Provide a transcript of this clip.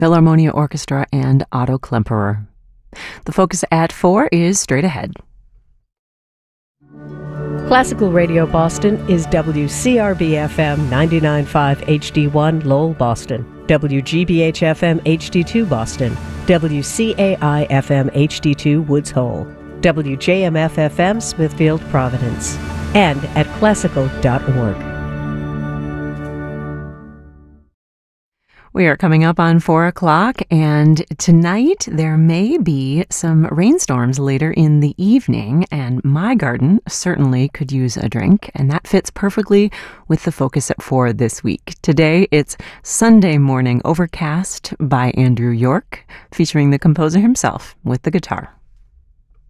Philharmonia Orchestra, and Otto Klemperer. The focus at 4 is straight ahead. Classical Radio Boston is WCRB-FM 99.5 HD1 Lowell, Boston, WGBH-FM HD2 Boston, WCAI-FM HD2 Woods Hole, WJMF-FM Smithfield, Providence, and at classical.org. We are coming up on 4 o'clock, and tonight there may be some rainstorms later in the evening, and my garden certainly could use a drink, and that fits perfectly with the focus at 4 this week. Today, it's Sunday Morning Overcast by Andrew York, featuring the composer himself with the guitar.